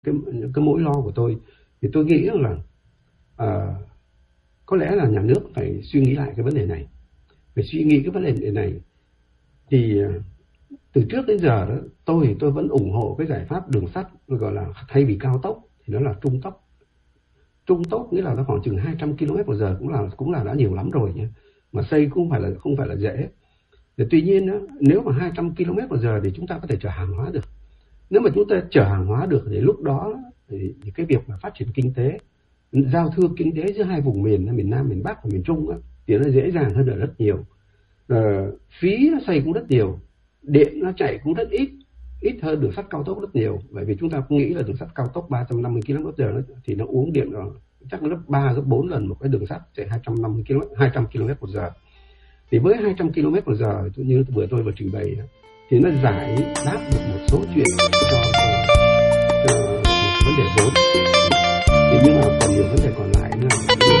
cái mối lo của tôi. Thì tôi nghĩ là có lẽ là nhà nước phải suy nghĩ lại cái vấn đề này. Phải suy nghĩ cái vấn đề này. Thì từ trước đến giờ đó, tôi vẫn ủng hộ cái giải pháp đường sắt gọi là thay vì cao tốc thì nó là trung tốc. Trung tốc nghĩa là nó khoảng chừng 200 km/h cũng là đã nhiều lắm rồi nhé. Mà xây cũng không phải là dễ. Thì tuy nhiên đó, nếu mà 200 km/h thì chúng ta có thể chở hàng hóa được. Nếu mà chúng ta chở hàng hóa được thì lúc đó thì cái việc mà phát triển kinh tế, giao thương kinh tế giữa hai vùng miền, miền Nam, miền Bắc và miền Trung đó, thì nó dễ dàng hơn rất nhiều. Phí nó xây cũng rất nhiều, điện nó chạy cũng rất ít hơn đường sắt cao tốc rất nhiều. Bởi vì chúng ta cũng nghĩ là đường sắt cao tốc 350 km/h thì nó uống điện rồi chắc gấp 3 gấp 4 lần một cái đường sắt chạy 200 km/h. Thì với 200 km/h như vừa tôi vừa trình bày thì nó giải đáp được một số chuyện cho vấn đề vốn.